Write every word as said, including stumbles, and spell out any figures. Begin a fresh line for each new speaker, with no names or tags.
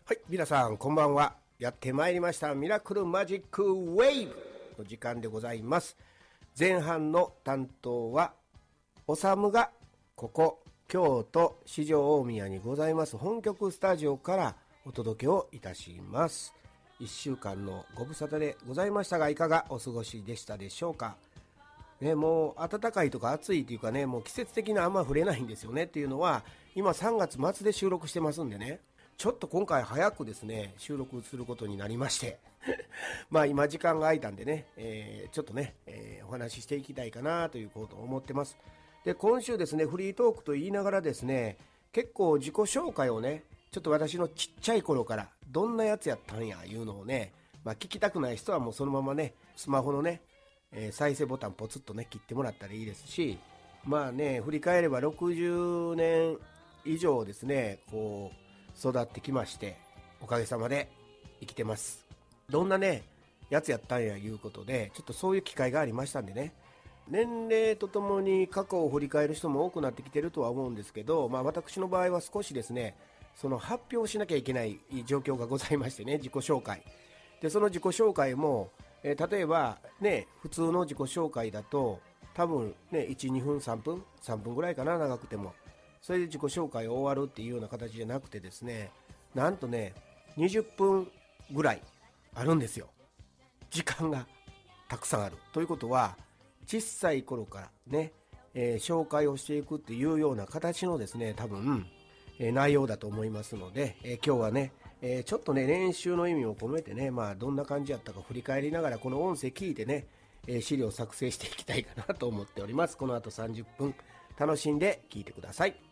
はい、皆さんこんばんは。やってまいりましたミラクルマジックウェーブの時間でございます。前半の担当はおさむがここ京都四条大宮にございます本局スタジオからお届けをいたします。いっしゅうかんのご無沙汰でございましたが、いかがお過ごしでしたでしょうか。ね、もう暖かいとか暑いというかね、もう季節的なあんま触れないんですよね。っていうのは今さんがつ末で収録してますんでね、ちょっと今回早くですね収録することになりましてまあ今時間が空いたんでね、えー、ちょっとね、えー、お話ししていきたいかなということを思ってます。で、今週ですねフリートークと言いながらですね、結構自己紹介をね、ちょっと私のちっちゃい頃からどんなやつやったんやいうのをね、まあ、聞きたくない人はもうそのままねスマホのね、えー、再生ボタンポツッとね切ってもらったらいいですし、まあね振り返ればろくじゅうねん以上ですねこう育ってきまして、おかげさまで生きてます。どんなねやつやったんやいうことで、ちょっとそういう機会がありましたんでね、年齢とともに過去を振り返る人も多くなってきてるとは思うんですけど、まあ、私の場合は少しですねその発表しなきゃいけない状況がございましてね、自己紹介で、その自己紹介も、えー、例えばね普通の自己紹介だと多分ねいち、にふん、さんぷんさんぷんぐらいかな、長くても。それで自己紹介終わるっていうような形じゃなくてですね、なんとねにじゅっぷんぐらいあるんですよ。時間がたくさんあるということは、小さい頃からね、えー、紹介をしていくっていうような形のですね多分、えー、内容だと思いますので、えー、今日はね、えー、ちょっとね練習の意味を込めてね、まあどんな感じやったか振り返りながらこの音声聞いてね、えー、資料作成していきたいかなと思っております。この後さんじゅっぷん楽しんで聞いてください。